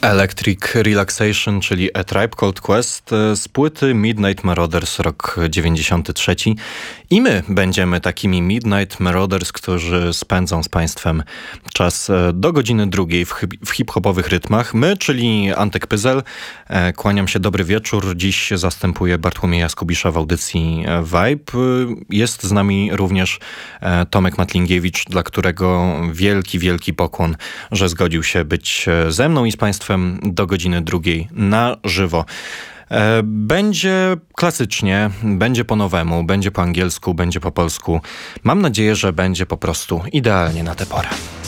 Electric Relaxation, czyli A Tribe Called Quest z płyty Midnight Marauders, rok 93. I my będziemy takimi Midnight Marauders, którzy spędzą z Państwem czas do godziny 2 w hip-hopowych rytmach. My, czyli Antek Pyzel, kłaniam się, dobry wieczór. Dziś zastępuję Bartłomieja Skubisza w audycji Vibe. Jest z nami również Tomek Matlingiewicz, dla którego wielki, wielki pokłon, że zgodził się być ze mną i z Państwem do godziny 2 na żywo. Będzie klasycznie, będzie po nowemu, będzie po angielsku, będzie po polsku. Mam nadzieję, że będzie po prostu idealnie na tę porę.